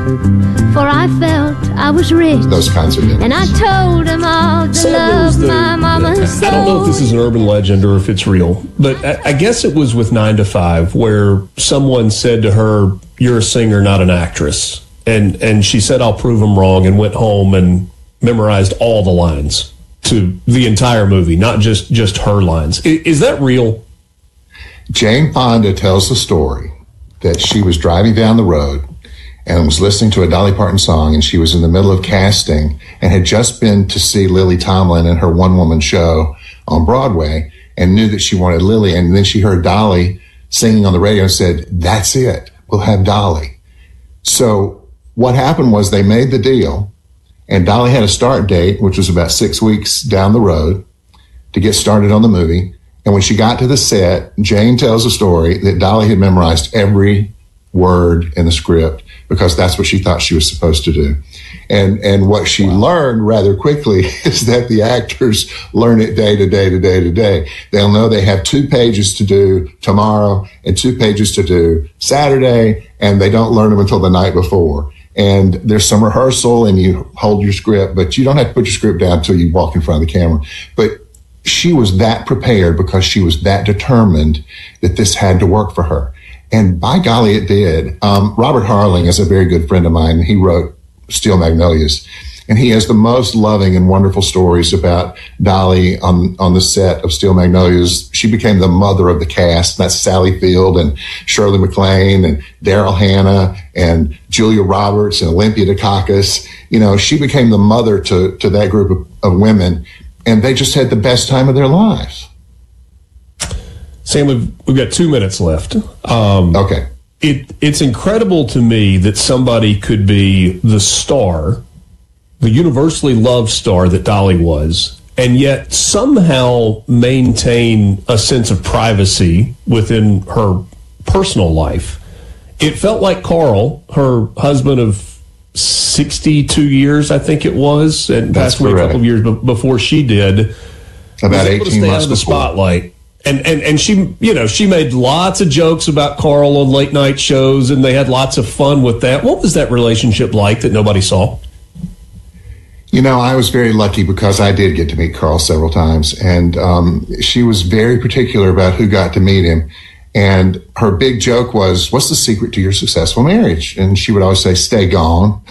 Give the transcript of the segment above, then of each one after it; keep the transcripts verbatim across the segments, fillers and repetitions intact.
for I felt I was rich. Those kinds of dinners. And I told him all the So love the- my mama I, sold. I don't know if this is an urban legend or if it's real, but I, I guess it was with Nine to Five where someone said to her, "You're a singer, not an actress," and and she said, "I'll prove them wrong," and went home and memorized all the lines to the entire movie, not just just her lines. Is, is that real? Jane Fonda tells the story that she was driving down the road and was listening to a Dolly Parton song, and she was in the middle of casting and had just been to see Lily Tomlin in her one-woman show on Broadway and knew that she wanted Lily. And then she heard Dolly singing on the radio and said, "That's it. We'll have Dolly." So what happened was they made the deal, and Dolly had a start date, which was about six weeks down the road, to get started on the movie. And when she got to the set, Jane tells a story that Dolly had memorized every word in the script because that's what she thought she was supposed to do. And and what she wow. learned rather quickly is that the actors learn it day to day to day to day. They'll know they have two pages to do tomorrow and two pages to do Saturday, and they don't learn them until the night before. And there's some rehearsal and you hold your script, but you don't have to put your script down until you walk in front of the camera. But she was that prepared because she was that determined that this had to work for her. And by golly, it did. Um, Robert Harling is a very good friend of mine. He wrote Steel Magnolias, and he has the most loving and wonderful stories about Dolly on, on the set of Steel Magnolias. She became the mother of the cast. That's Sally Field and Shirley MacLaine and Daryl Hannah and Julia Roberts and Olympia Dukakis. You know, she became the mother to, to that group of, of women. And they just had the best time of their lives. Sam, we've, we've got two minutes left. Um, okay. It It's incredible to me that somebody could be the star, the universally loved star that Dolly was, and yet somehow maintain a sense of privacy within her personal life. It felt like Carl, her husband of sixty-two years, I think it was, and passed away a couple of years before she did. About eighteen months out of the spotlight. And, and and she, you know, she made lots of jokes about Carl on late night shows, and they had lots of fun with that. What was that relationship like that nobody saw? You know, I was very lucky because I did get to meet Carl several times, and um, she was very particular about who got to meet him. And her big joke was, "What's the secret to your successful marriage?" And she would always say, "Stay gone."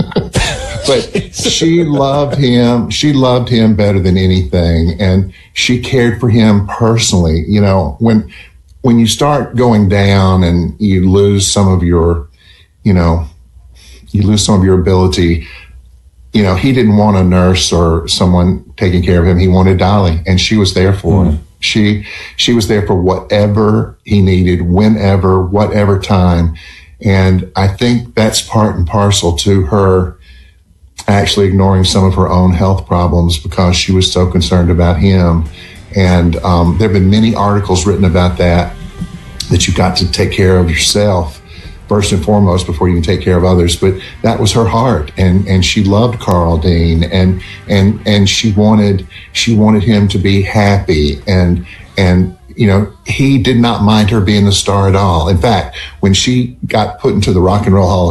But she loved him. She loved him better than anything. And she cared for him personally. You know, when, when you start going down and you lose some of your, you know, you lose some of your ability, you know, he didn't want a nurse or someone taking care of him. He wanted Dolly, and she was there for him. She, she was there for whatever he needed, whenever, whatever time. And I think that's part and parcel to her actually ignoring some of her own health problems because she was so concerned about him. And um, there have been many articles written about that, that you've got to take care of yourself first and foremost before you can take care of others. But that was her heart, and and she loved Carl Dean, and and and she wanted she wanted him to be happy, and and you know, he did not mind her being the star at all. In fact, when she got put into the Rock and Roll Hall of